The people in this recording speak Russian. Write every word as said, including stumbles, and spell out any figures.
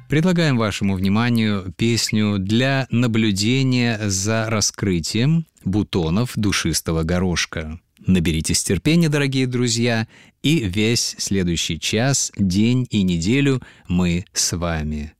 Предлагаем вашему вниманию песню для наблюдения за раскрытием бутонов душистого горошка. Наберитесь терпения, дорогие друзья, и весь следующий час, день и неделю мы с вами.